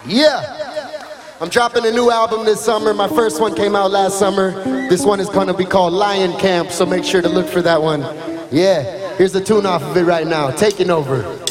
Yeah, I'm dropping a new album this summer. My first one came out last summer. This one is gonna be called Lion Camp, so make sure to look for that one. Yeah, here's a tune off of it right now, Taking Over.